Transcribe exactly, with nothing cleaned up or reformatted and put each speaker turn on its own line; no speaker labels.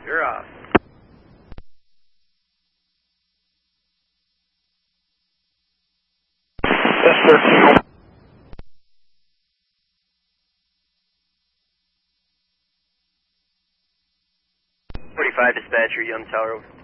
You're off.
Yes, thirteen.
forty-five dispatcher, Young Tower.